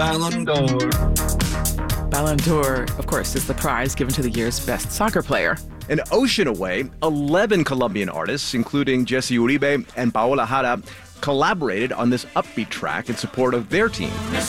Ballon d'Or. Ballon d'Or, of course, is the prize given to the year's best soccer player. An ocean away, 11 Colombian artists, including Jesse Uribe and Paola Jara, collaborated on this upbeat track in support of their team.